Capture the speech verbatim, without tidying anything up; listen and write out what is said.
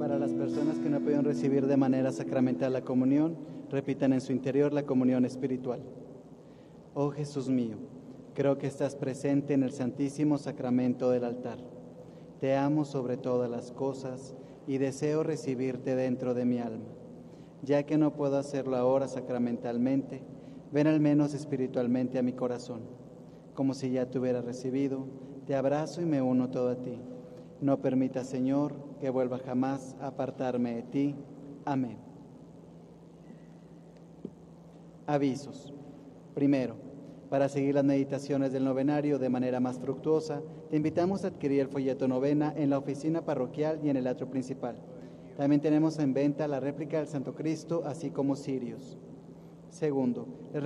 Para las personas que no pueden recibir de manera sacramental la comunión, repitan en su interior la comunión espiritual. Oh Jesús mío, creo que estás presente en el Santísimo Sacramento del altar. Te amo sobre todas las cosas y deseo recibirte dentro de mi alma. Ya que no puedo hacerlo ahora sacramentalmente, ven al menos espiritualmente a mi corazón. Como si ya te hubiera recibido, te abrazo y me uno todo a ti. No permita, Señor, que vuelva jamás a apartarme de ti. Amén. Avisos. Primero, para seguir las meditaciones del novenario de manera más fructuosa, te invitamos a adquirir el folleto novena en la oficina parroquial y en el atrio principal. También tenemos en venta la réplica del Santo Cristo, así como cirios. Segundo, les